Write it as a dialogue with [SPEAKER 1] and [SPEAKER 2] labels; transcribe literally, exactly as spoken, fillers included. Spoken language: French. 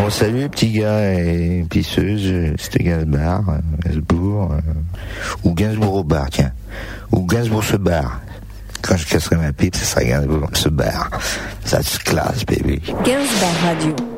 [SPEAKER 1] Bon, salut petit gars et pisseuse, c'était Gainsbourg, Gainsbourg, euh, ou Gainsbourg au bar, tiens. Ou Gainsbourg se barre. Quand je casserai ma pipe, ça sera Gainsbourg se barre. Ça se classe, baby.
[SPEAKER 2] Gainsbourg Radio.